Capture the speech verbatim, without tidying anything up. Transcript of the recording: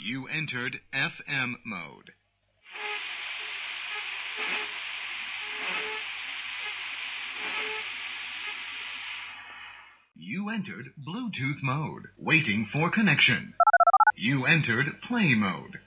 You entered F M mode. You entered Bluetooth mode, waiting for connection. You entered play mode.